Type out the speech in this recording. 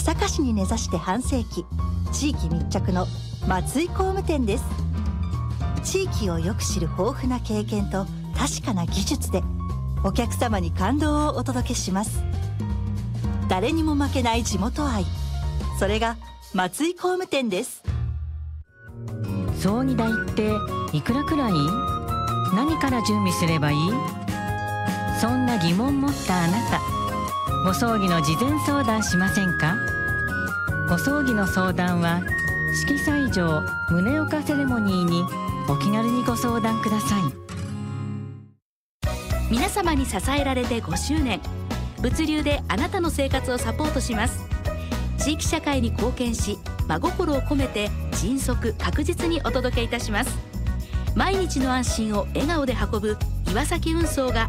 阪市に根ざして半世紀、地域密着の松井工務店です。地域をよく知る豊富な経験と確かな技術でお客様に感動をお届けします。誰にも負けない地元愛、それが松井工務店です。 葬儀代っていくらくらい？何から準備すればいい？そんな疑問持ったあなた、ご葬儀の事前相談しませんか？ご葬儀の相談は式祭場宗岡セレモニーにお気軽にご相談ください。 皆様に支えられて5周年、物流であなたの生活をサポートします。地域社会に貢献し、真心を込めて迅速確実にお届けいたします。毎日の安心を笑顔で運ぶ岩崎運送が